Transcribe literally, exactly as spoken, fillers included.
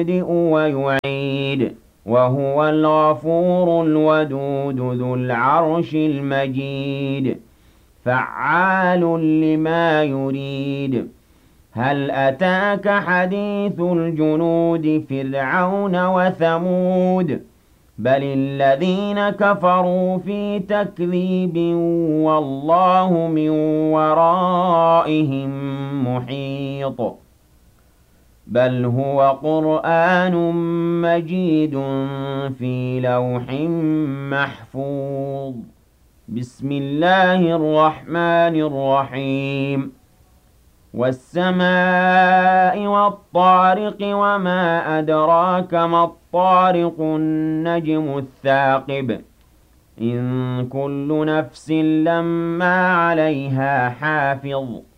ويعيد وهو الغفور الودود ذو العرش المجيد فعال لما يريد هل أتاك حديث الجنود فرعون وثمود بل الذين كفروا في تكذيب والله من ورائهم محيط بل هو قرآن مجيد في لوح محفوظ بسم الله الرحمن الرحيم والسماء والطارق وما أدراك ما الطارق النجم الثاقب إن كل نفس لما عليها حافظ